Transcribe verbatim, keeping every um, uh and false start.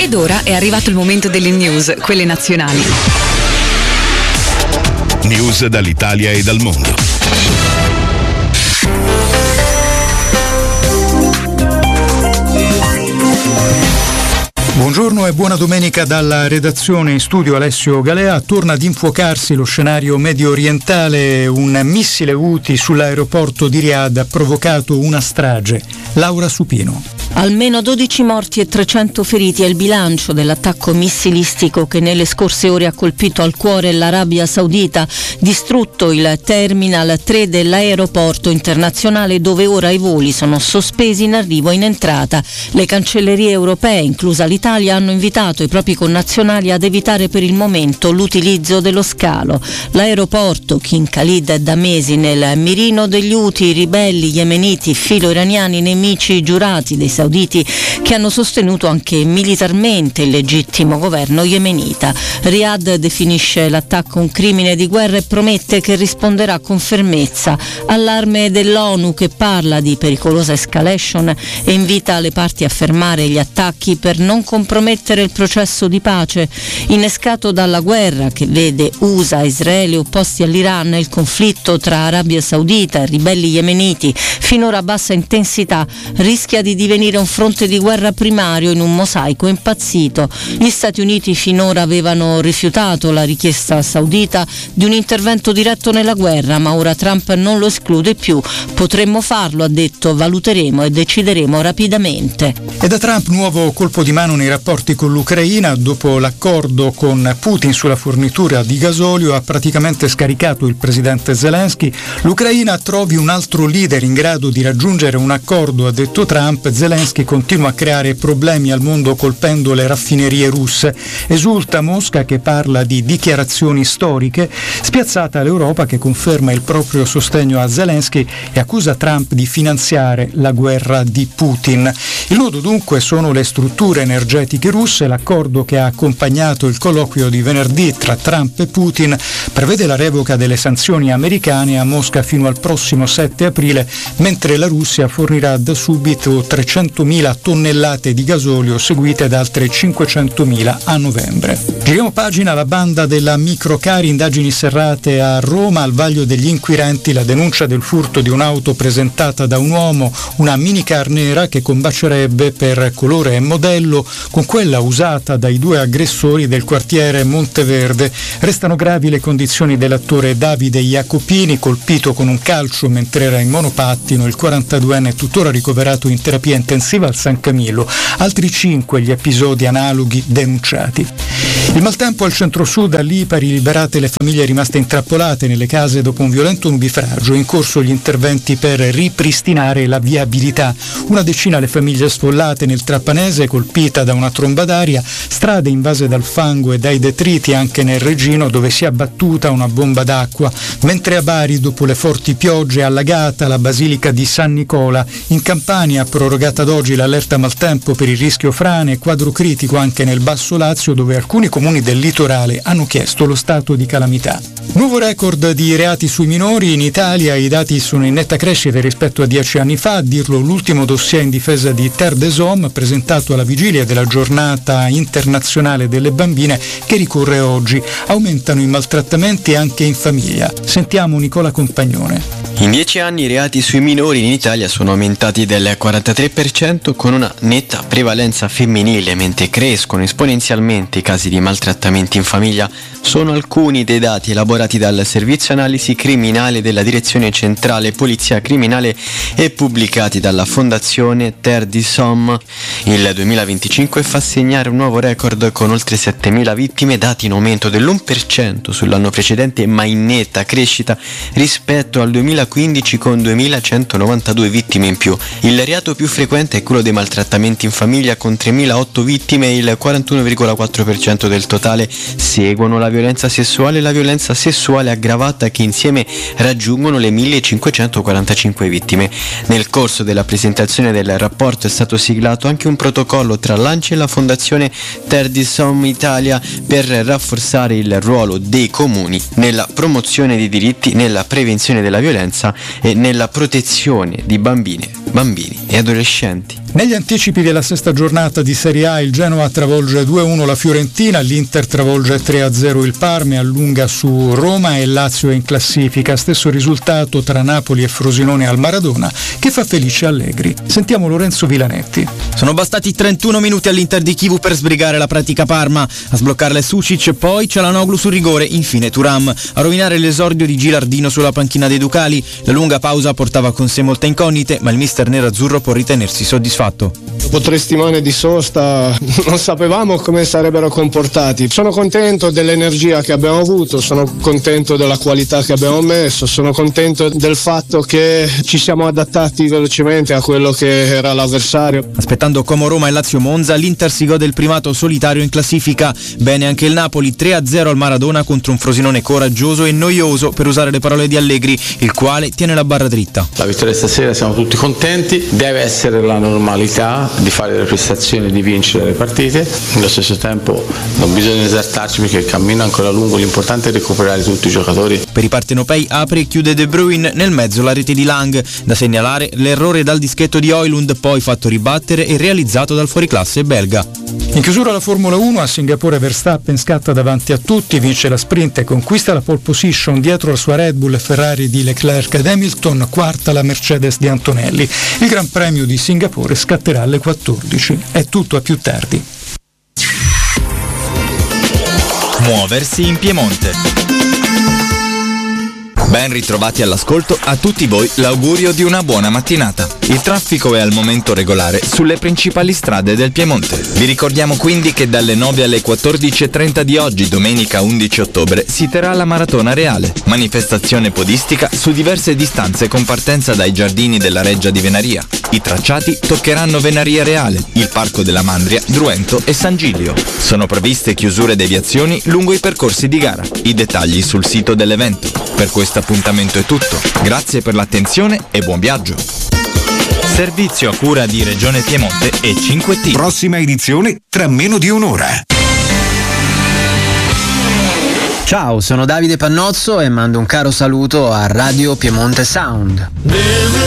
Ed ora è arrivato il momento delle news, quelle nazionali. News dall'Italia e dal mondo. Buongiorno e buona domenica dalla redazione. In studio Alessio Galea. Torna ad infuocarsi lo scenario medio orientale. Un missile Houthi sull'aeroporto di Riyadh ha provocato una strage. Laura Supino. Almeno dodici morti e trecento feriti è il bilancio dell'attacco missilistico che nelle scorse ore ha colpito al cuore l'Arabia Saudita, distrutto il terminal tre dell'aeroporto internazionale dove ora i voli sono sospesi in arrivo e in entrata. Le cancellerie europee, inclusa l'Italia, hanno invitato i propri connazionali ad evitare per il momento l'utilizzo dello scalo. L'aeroporto, King Khalid, è da mesi nel mirino degli Houthi, ribelli yemeniti filo-iraniani nemici giurati dei sauditi, che hanno sostenuto anche militarmente il legittimo governo yemenita. Riyadh definisce l'attacco un crimine di guerra e promette che risponderà con fermezza. Allarme dell'ONU che parla di pericolosa escalation e invita le parti a fermare gli attacchi per non compromettere il processo di pace. Innescato dalla guerra che vede U S A e Israele opposti all'Iran e il conflitto tra Arabia Saudita e ribelli yemeniti finora a bassa intensità rischia di divenire un fronte di guerra primario in un mosaico impazzito. Gli Stati Uniti finora avevano rifiutato la richiesta saudita di un intervento diretto nella guerra, ma ora Trump non lo esclude più. Potremmo farlo, ha detto, valuteremo e decideremo rapidamente. E da Trump nuovo colpo di mano nei rapporti con l'Ucraina. Dopo l'accordo con Putin sulla fornitura di gasolio ha praticamente scaricato il presidente Zelensky. L'Ucraina trovi un altro leader in grado di raggiungere un accordo, ha detto Trump. Zelensky continua a creare problemi al mondo colpendo le raffinerie russe. Esulta Mosca che parla di dichiarazioni storiche, spiazzata l'Europa che conferma il proprio sostegno a Zelensky e accusa Trump di finanziare la guerra di Putin. Il nodo dunque sono le strutture energetiche russe. L'accordo che ha accompagnato il colloquio di venerdì tra Trump e Putin prevede la revoca delle sanzioni americane a Mosca fino al prossimo sette aprile, mentre la Russia fornirà da subito trecentomila tonnellate di gasolio, seguite da altre cinquecentomila a novembre. Giriamo pagina. La banda della Microcari, indagini serrate a Roma. Al vaglio degli inquirenti la denuncia del furto di un'auto presentata da un uomo, una minicar nera che combacerebbe per colore e modello con quella usata dai due aggressori del quartiere Monteverde. Restano gravi le condizioni dell'attore Davide Jacopini, colpito con un calcio mentre era in monopattino. Il quarantaduenne è tuttora ricoverato in terapia intensiva al San Camillo. Altri cinque gli episodi analoghi denunciati. Il maltempo al centro-sud, a Lipari liberate le famiglie rimaste intrappolate nelle case dopo un violento nubifragio. In corso gli interventi per ripristinare la viabilità. Una decina le famiglie sfollate nel Trappanese, colpita da una tromba d'aria, strade invase dal fango e dai detriti anche nel Regino dove si è abbattuta una bomba d'acqua, mentre a Bari dopo le forti piogge è allagata la Basilica di San Nicola. In Campania prorogata ad oggi l'allerta maltempo per il rischio frane, quadro critico anche nel Basso Lazio dove alcuni comuni del litorale hanno chiesto lo stato di calamità. Nuovo record di reati sui minori in Italia, i dati sono in netta crescita rispetto a dieci anni fa, a dirlo l'ultimo dossier in difesa di Terre des Hommes presentato alla vigilia della giornata internazionale delle bambine che ricorre oggi. Aumentano i maltrattamenti anche in famiglia. Sentiamo Nicola Compagnone. In dieci anni i reati sui minori in Italia sono aumentati del quarantatré per cento con una netta prevalenza femminile, mentre crescono esponenzialmente i casi di maltrattamenti in famiglia. Sono alcuni dei dati elaborati dal Servizio Analisi Criminale della Direzione Centrale Polizia Criminale e pubblicati dalla Fondazione Terre des Hommes. Il duemilaventicinque fa segnare un nuovo record con oltre settemila vittime, dati in aumento dell'uno per cento sull'anno precedente, ma in netta crescita rispetto al duemilaquindici con duemilacentonovantadue vittime in più. Il reato più frequente è quello dei maltrattamenti in famiglia con tremilaotto vittime e il quarantuno virgola quattro per cento del totale. Seguono la violenza sessuale e la violenza sessuale aggravata che insieme raggiungono le millecinquecentoquarantacinque vittime. Nel corso della presentazione del rapporto è stato siglato anche un protocollo tra l'ANCI e la Fondazione Terre des Hommes Italia per rafforzare il ruolo dei comuni nella promozione dei diritti, nella prevenzione della violenza e nella protezione di bambine, bambini e adolescenti. Negli anticipi della sesta giornata di Serie A il Genoa travolge due a uno la Fiorentina, l'Inter travolge tre a zero il Parma e allunga su Roma e Lazio è in classifica. Stesso risultato tra Napoli e Frosinone al Maradona che fa felice Allegri. Sentiamo Lorenzo Vilanetti. Sono bastati trentuno minuti all'Inter di Chivu per sbrigare la pratica Parma. A sbloccarla è Sucic, poi Çalhanoğlu sul rigore, infine Thuram. A rovinare l'esordio di Gilardino sulla panchina dei Ducali. La lunga pausa portava con sé molte incognite, ma il mister nerazzurro può ritenersi soddisfatto. Dopo tre settimane di sosta non sapevamo come sarebbero comportati. Sono contento dell'energia che abbiamo avuto, sono contento della qualità che abbiamo messo, sono contento del fatto che ci siamo adattati velocemente a quello che era l'avversario. Aspettando Como Roma e Lazio Monza, l'Inter si gode il primato solitario in classifica. Bene anche il Napoli, tre a zero al Maradona contro un Frosinone coraggioso e noioso, per usare le parole di Allegri, il quale tiene la barra dritta. La vittoria stasera, siamo tutti contenti, deve essere la normalità di fare le prestazioni, di vincere le partite. Allo stesso tempo non bisogna esaltarci perché il cammino è ancora lungo, l'importante è recuperare tutti i giocatori. Per i partenopei apre e chiude De Bruyne, nel mezzo la rete di Lang. Da segnalare l'errore dal dischetto di Højlund, poi fatto ribattere e realizzato dal fuoriclasse belga. In chiusura la Formula uno, a Singapore Verstappen scatta davanti a tutti, vince la sprint e conquista la pole position dietro la sua Red Bull e Ferrari di Leclerc ed Hamilton, quarta la Mercedes di Antonelli. Il Gran Premio di Singapore scatterà alle quattordici. È tutto, a più tardi. Muoversi in Piemonte. Ben ritrovati all'ascolto, a tutti voi l'augurio di una buona mattinata. Il traffico è al momento regolare sulle principali strade del Piemonte. Vi ricordiamo quindi che dalle nove alle quattordici e trenta di oggi, domenica undici ottobre, si terrà la Maratona Reale, manifestazione podistica su diverse distanze con partenza dai giardini della Reggia di Venaria. I tracciati toccheranno Venaria Reale, il Parco della Mandria, Druento e San Giglio. Sono previste chiusure e deviazioni lungo i percorsi di gara. I dettagli sul sito dell'evento. Per questo appuntamento è tutto. Grazie per l'attenzione e buon viaggio. Servizio a cura di Regione Piemonte e cinque T. Prossima edizione tra meno di un'ora. Ciao, sono Davide Pannozzo e mando un caro saluto a Radio Piemonte Sound.